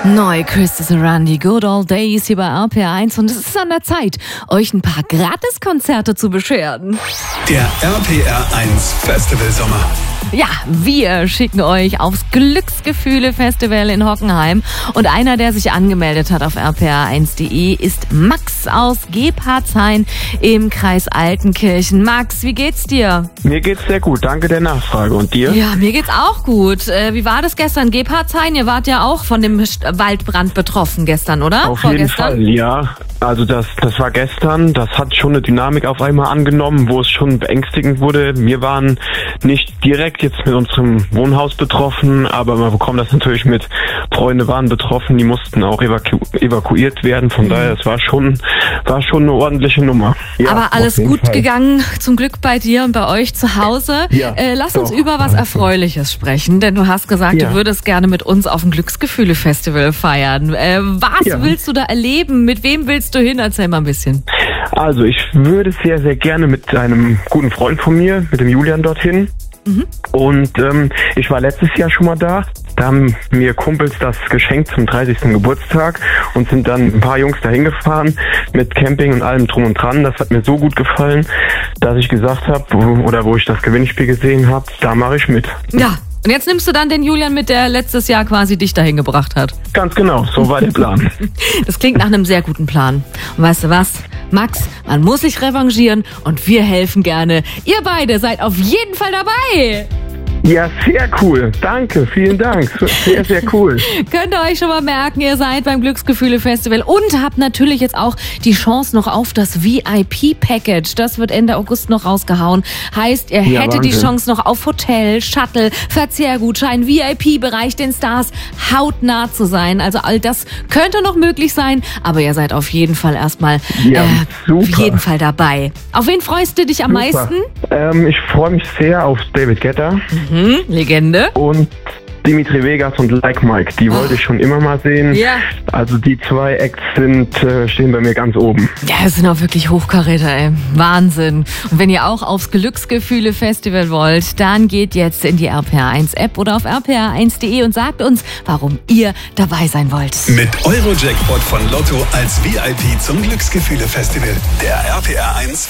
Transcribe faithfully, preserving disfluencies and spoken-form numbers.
Neu, Christus Run, die Good Old Days hier bei R P R eins, und es ist an der Zeit, euch ein paar Gratiskonzerte zu bescheren. Der R P R eins Festival Sommer. Ja, wir schicken euch aufs Glücksgefühle-Festival in Hockenheim. Und einer, der sich angemeldet hat auf r p r eins punkt de, ist Max aus Gebhardshain im Kreis Altenkirchen. Max, wie geht's dir? Mir geht's sehr gut, danke der Nachfrage. Und dir? Ja, mir geht's auch gut. Äh, wie war das gestern? Gebhardshain, ihr wart ja auch von dem Waldbrand betroffen gestern, oder? Auf jeden Fall, ja. Also das, das war gestern, das hat schon eine Dynamik auf einmal angenommen, wo es schon beängstigend wurde. Wir waren nicht direkt jetzt mit unserem Wohnhaus betroffen, aber man bekommt das natürlich mit. Freunde waren betroffen, die mussten auch evaku evakuiert werden. Von mhm. daher, es war schon, war schon eine ordentliche Nummer. Ja, aber alles gut Fall. gegangen, zum Glück bei dir und bei euch zu Hause. Ja, äh, lass doch. uns über was Erfreuliches sprechen, denn du hast gesagt, ja. du würdest gerne mit uns auf dem Glücksgefühle-Festival feiern. Äh, was ja. willst du da erleben? Mit wem willst du hin? Erzähl mal ein bisschen. Also ich würde sehr, sehr gerne mit einem guten Freund von mir, mit dem Julian, dorthin. Mhm. Und ähm, ich war letztes Jahr schon mal da. Da haben mir Kumpels das geschenkt zum dreißigsten Geburtstag und sind dann ein paar Jungs dahin gefahren mit Camping und allem drum und dran. Das hat mir so gut gefallen, dass ich gesagt habe, oder wo ich das Gewinnspiel gesehen habe, da mache ich mit. Ja. Und jetzt nimmst du dann den Julian mit, der letztes Jahr quasi dich dahin gebracht hat. Ganz genau, so war der Plan. Das klingt nach einem sehr guten Plan. Und weißt du was, Max, man muss sich revanchieren und wir helfen gerne. Ihr beide seid auf jeden Fall dabei. Ja, sehr cool. Danke, vielen Dank. Sehr, sehr cool. Könnt ihr euch schon mal merken, ihr seid beim Glücksgefühle-Festival und habt natürlich jetzt auch die Chance noch auf das V I P-Package. Das wird Ende August noch rausgehauen. Heißt, ihr ja, hättet Wahnsinn. die Chance noch auf Hotel, Shuttle, Verzehrgutschein, V I P-Bereich, den Stars hautnah zu sein. Also all das könnte noch möglich sein, aber ihr seid auf jeden Fall erstmal ja, äh, auf jeden Fall dabei. Auf wen freust du dich am super. meisten? Ähm, ich freue mich sehr auf David Guetta. Mhm, Legende. Und Dimitri Vegas und Like Mike, die oh. wollte ich schon immer mal sehen. Ja. Also die zwei Acts sind, äh, stehen bei mir ganz oben. Ja, das sind auch wirklich Hochkaräter, ey. Wahnsinn. Und wenn ihr auch aufs Glücksgefühle-Festival wollt, dann geht jetzt in die R P R eins App oder auf r p r eins punkt de und sagt uns, warum ihr dabei sein wollt. Mit Euro-Jackpot von Lotto als V I P zum Glücksgefühle-Festival. Der R P R eins